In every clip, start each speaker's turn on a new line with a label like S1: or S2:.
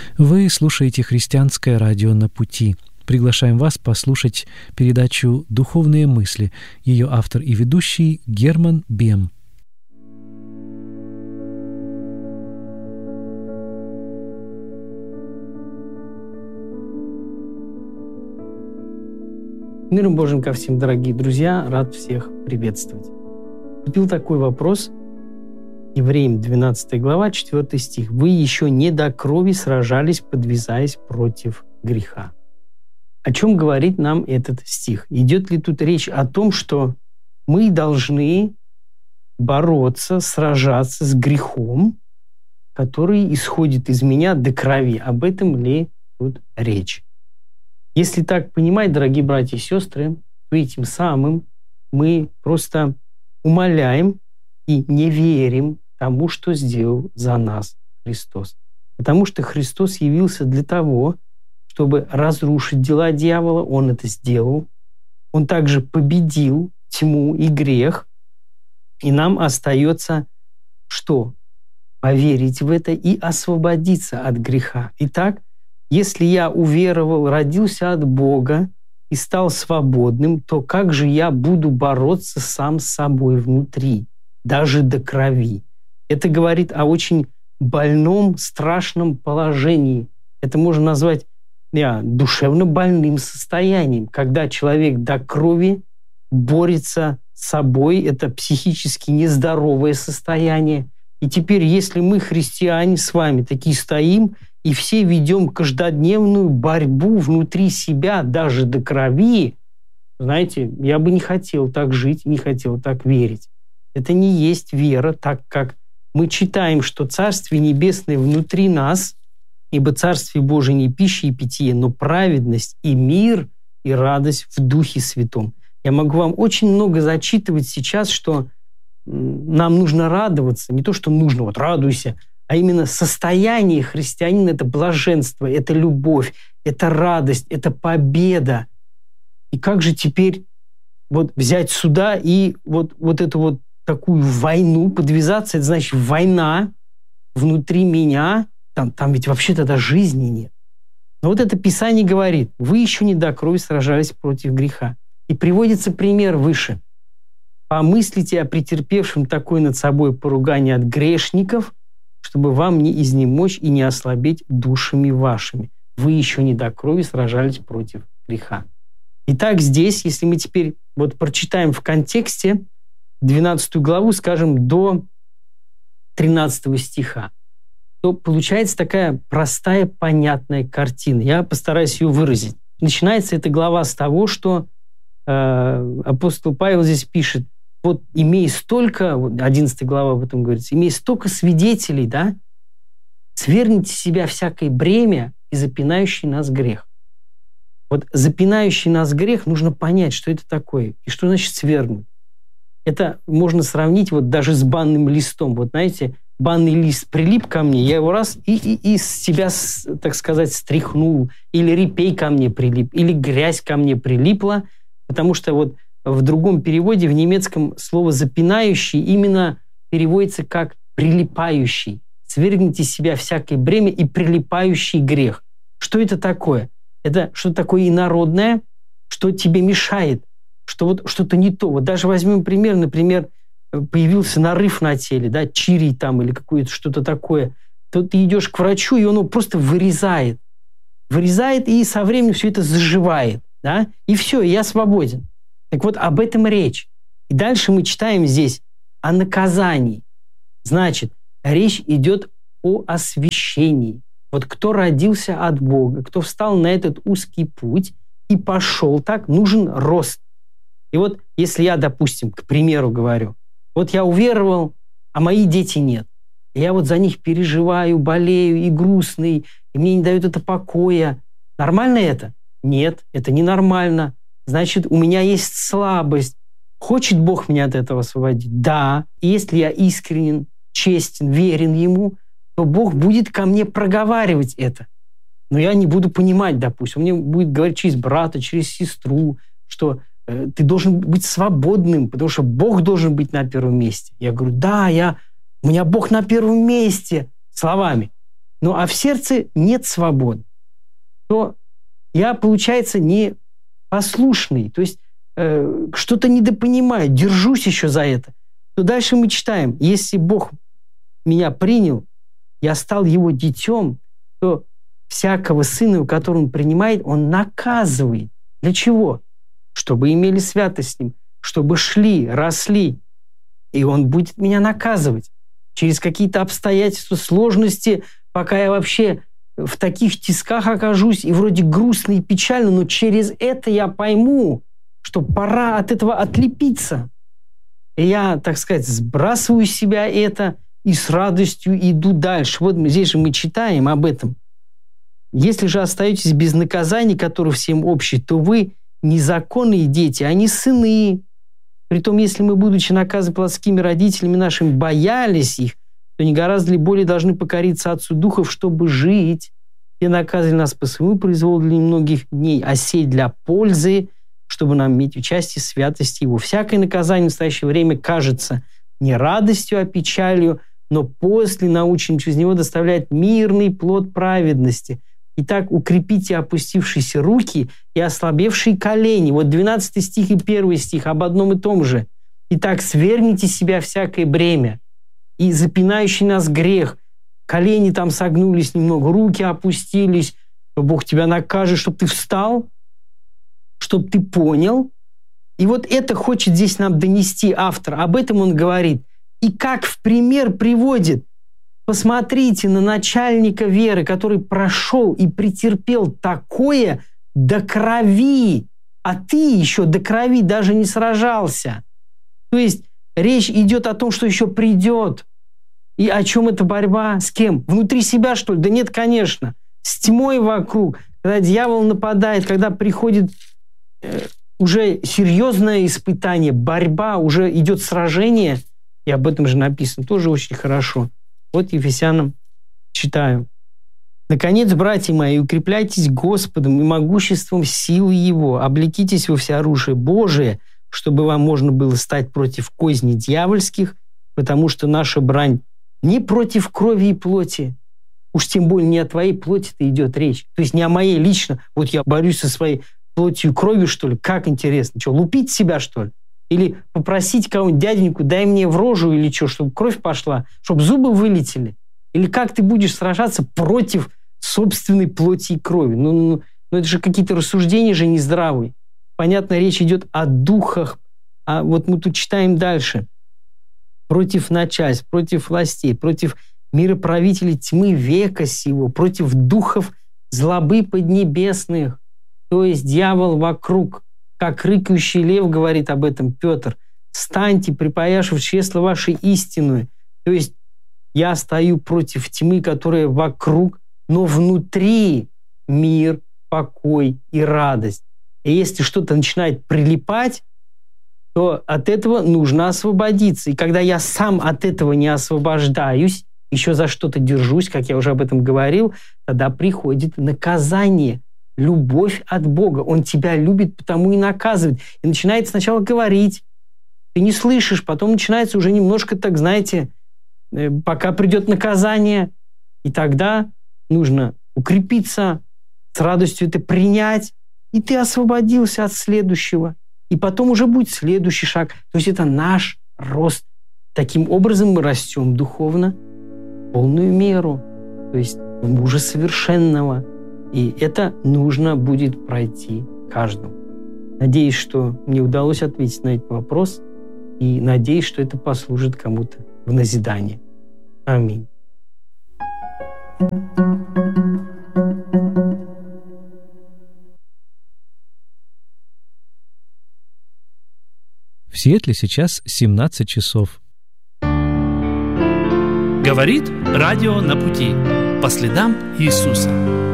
S1: Вы слушаете «Христианское радио на пути». Приглашаем вас послушать передачу «Духовные мысли». Ее автор и ведущий Герман Бем.
S2: Миром Божьим ко всем, дорогие друзья! Рад всех приветствовать. Поступил такой вопрос. Евреям 12 глава, 4 стих. «Вы еще не до крови сражались, подвязаясь против греха». О чем говорит нам этот стих? Идет ли тут речь о том, что мы должны бороться, сражаться с грехом, который исходит из меня до крови? Об этом ли тут речь? Если так понимать, дорогие братья и сестры, то этим самым мы просто умаляем и не верим тому, что сделал за нас Христос. Потому что Христос явился для того, чтобы разрушить дела дьявола. Он это сделал. Он также победил тьму и грех. И нам остается что? Поверить в это и освободиться от греха. Итак, если я уверовал, родился от Бога и стал свободным, то как же я буду бороться сам с собой внутри, даже до крови? Это говорит о очень больном, страшном положении. Это можно назвать душевно больным состоянием, когда человек до крови борется с собой. Это психически нездоровое состояние. И теперь, если мы, христиане, с вами такие стоим и все ведем каждодневную борьбу внутри себя, даже до крови, знаете, я бы не хотел так жить, не хотел так верить. Это не есть вера, так как мы читаем, что Царствие Небесное внутри нас, ибо Царствие Божие не пища и питье, но праведность и мир и радость в Духе Святом. Я могу вам очень много зачитывать сейчас, что нам нужно радоваться, не то, что нужно, вот радуйся, а именно состояние христианина – это блаженство, это любовь, это радость, это победа. И как же теперь вот взять сюда и вот эту вот такую войну, подвязаться, это значит война внутри меня, там ведь вообще тогда жизни нет. Но вот это Писание говорит, вы еще не до крови сражались против греха. И приводится пример выше. Помыслите о претерпевшем такое над собой поругание от грешников, чтобы вам не изнемочь и не ослабеть душами вашими. Вы еще не до крови сражались против греха. Итак, здесь, если мы теперь вот прочитаем в контексте 12 главу, скажем, до 13 стиха, то получается такая простая, понятная картина. Я постараюсь ее выразить. Начинается эта глава с того, что апостол Павел здесь пишет, вот имея столько, 11 глава об этом говорится, имея столько свидетелей, да, свергните с себя всякое бремя и запинающий нас грех. Вот запинающий нас грех, нужно понять, что это такое и что значит свергнуть. Это можно сравнить вот даже с банным листом. Вот знаете, банный лист прилип ко мне, я его раз и с себя, так сказать, стряхнул, или репей ко мне прилип, или грязь ко мне прилипла, потому что вот в другом переводе, в немецком, слово «запинающий» именно переводится как «прилипающий». Свергните с себя всякое бремя и прилипающий грех. Что это такое? Это что-то такое инородное, что тебе мешает, что вот что-то не то. Вот даже возьмем пример, например, появился нарыв на теле, да, чирий там или какое-то что-то такое, то ты идешь к врачу, и он его просто вырезает. Вырезает, и со временем все это заживает. Да? И все, и я свободен. Так вот, об этом речь. И дальше мы читаем здесь о наказании. Значит, речь идет о освящении. Вот кто родился от Бога, кто встал на этот узкий путь и пошел так, нужен рост. И вот если я, допустим, к примеру говорю, вот я уверовал, а мои дети нет. И я вот за них переживаю, болею и грустный, и мне не дают это покоя. Нормально это? Нет, это ненормально. Значит, у меня есть слабость. Хочет Бог меня от этого освободить? Да. И если я искренен, честен, верен Ему, то Бог будет ко мне проговаривать это. Но я не буду понимать, допустим. Он мне будет говорить через брата, через сестру, что ты должен быть свободным, потому что Бог должен быть на первом месте. Я говорю, да, у меня Бог на первом месте, словами. Ну а в сердце нет свободы, то я, получается, не послушный, то есть что-то недопонимаю, держусь еще за это. То дальше мы читаем: если Бог меня принял, я стал Его детем, то всякого сына, которого Он принимает, Он наказывает. Для чего? Чтобы имели святость с Ним, чтобы шли, росли. И Он будет меня наказывать через какие-то обстоятельства, сложности, пока я вообще в таких тисках окажусь, и вроде грустно и печально, но через это я пойму, что пора от этого отлепиться. И я, так сказать, сбрасываю с себя это и с радостью иду дальше. Вот здесь же мы читаем об этом. Если же остаетесь без наказания, которое всем общее, то вы незаконные дети, а не сыны. Притом, если мы, будучи наказаны плотскими родителями нашими, боялись их, то не гораздо ли более должны покориться Отцу Духов, чтобы жить? И наказали нас по своему произволу для немногих дней, а сей для пользы, чтобы нам иметь участие в святости Его. Всякое наказание в настоящее время кажется не радостью, а печалью, но после, наученным через него, доставляет мирный плод праведности. Итак, укрепите опустившиеся руки и ослабевшие колени. Вот 12 стих и 1 стих об одном и том же. Итак, свергните с себя всякое бремя и запинающий нас грех. Колени там согнулись немного, руки опустились. Бог тебя накажет, чтобы ты встал, чтобы ты понял. И вот это хочет здесь нам донести автор. Об этом он говорит. И как в пример приводит: посмотрите на начальника веры, который прошел и претерпел такое до крови, а ты еще до крови даже не сражался. То есть речь идет о том, что еще придет. И о чем эта борьба? С кем? Внутри себя, что ли? Да нет, конечно. С тьмой вокруг. Когда дьявол нападает, когда приходит уже серьезное испытание, борьба, уже идет сражение, и об этом же написано тоже очень хорошо. Вот Ефесянам читаю. «Наконец, братья мои, укрепляйтесь Господом и могуществом силы Его, облекитесь во всеоружие Божие, чтобы вам можно было стать против козней дьявольских, потому что наша брань не против крови и плоти, уж тем более не о твоей плоти-то идет речь, то есть не о моей лично, вот я борюсь со своей плотью и кровью, что ли, как интересно, что, лупить себя, что ли? Или попросить кого-нибудь, дяденьку, дай мне в рожу или что, чтобы кровь пошла, чтобы зубы вылетели? Или как ты будешь сражаться против собственной плоти и крови? Ну это же какие-то рассуждения же нездравые. Понятно, речь идет о духах. А вот мы тут читаем дальше. Против начальств, против властей, против мироправителей тьмы века сего, против духов злобы поднебесных. То есть дьявол вокруг, как рыкающий лев, говорит об этом Петр. «Станьте, припояшив чресло ваше истинную». То есть я стою против тьмы, которая вокруг, но внутри мир, покой и радость. И если что-то начинает прилипать, то от этого нужно освободиться. И когда я сам от этого не освобождаюсь, еще за что-то держусь, как я уже об этом говорил, тогда приходит наказание, любовь от Бога. Он тебя любит, потому и наказывает. И начинает сначала говорить, ты не слышишь, потом начинается уже немножко, так знаете, пока придет наказание. И тогда нужно укрепиться, с радостью это принять, и ты освободился от следующего. И потом уже будет следующий шаг. То есть это наш рост. Таким образом мы растем духовно в полную меру. То есть в мужа совершенного. И это нужно будет пройти каждому. Надеюсь, что мне удалось ответить на этот вопрос. И надеюсь, что это послужит кому-то в назидание. Аминь.
S1: В Сиэтле сейчас 17 часов.
S3: Говорит радио на пути по следам Иисуса.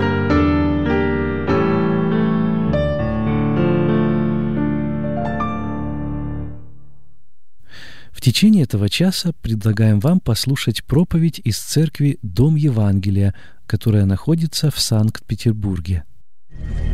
S1: В течение этого часа предлагаем вам послушать проповедь из церкви «Дом Евангелия», которая находится в Санкт-Петербурге.